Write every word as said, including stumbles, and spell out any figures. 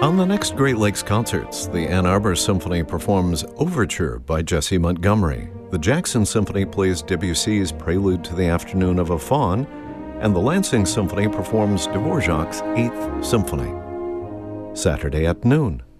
On the next Great Lakes Concerts, the Ann Arbor Symphony performs Overture by Jessie Montgomery. The Jackson Symphony plays Debussy's Prelude to the Afternoon of a Faun, and the Lansing Symphony performs Dvorak's Eighth Symphony. Saturday at noon,